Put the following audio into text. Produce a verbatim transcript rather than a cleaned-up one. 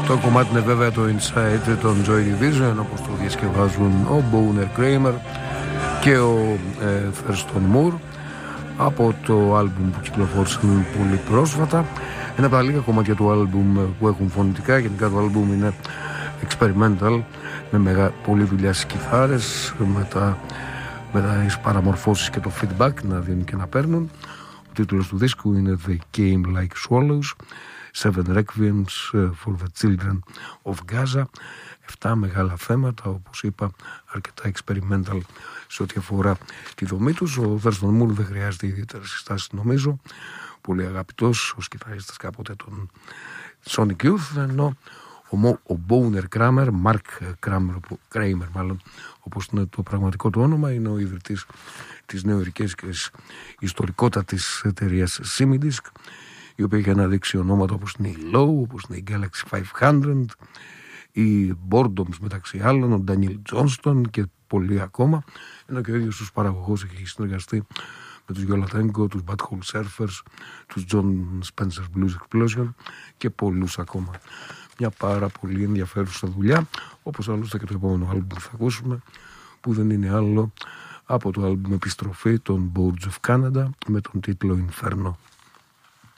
Το κομμάτι είναι βέβαια το Inside των Joy Division, όπως το διασκευάζουν ο Boner Kramer και ο ε, Thurston Moore από το άλμπουμ που κυκλοφόρησε πολύ πρόσφατα. Ένα από τα λίγα κομμάτια του άλμπουμ που έχουν φωνητικά. Γενικά το άλμπουμ είναι experimental, με μεγα, πολλή δουλειά στις κιθάρες, με τα, με τις παραμορφώσεις και το feedback να δίνουν και να παίρνουν. Ο τίτλος του δίσκου είναι They Came Like Swallows, Seven Requiems for the Children of Gaza. Εφτά μεγάλα θέματα, όπως είπα, αρκετά experimental σε ό,τι αφορά τη δομή τους. Ο Thurston Moore δεν χρειάζεται ιδιαίτερη συστάση, νομίζω. Πολύ αγαπητός ως κιθαρίστας κάποτε των Sonic Youth, ενώ ο, ο Boner Kramer, Mark Kramer, Kramer μάλλον, όπως είναι το πραγματικό του όνομα, είναι ο ιδρυτής της νεοειρικής και ιστορικότατης εταιρείας Simidisc, η οποία έχει αναδείξει ονόματα όπως είναι η Low, όπως είναι η Galaxy πεντακόσια, η Boredoms μεταξύ άλλων, ο Daniel Johnston και πολλοί ακόμα, ενώ και ο ίδιος τους παραγωγός έχει συνεργαστεί με τους Γιολατέγκο, τους Bad Hole Surfers, τους John Spencer Blues Explosion και πολλούς ακόμα. Μια πάρα πολύ ενδιαφέρουσα δουλειά, όπως άλλωστε και το επόμενο άλμπουμ που θα ακούσουμε, που δεν είναι άλλο από το άλμπουμ επιστροφή των Boards of Canada με τον τίτλο Inferno.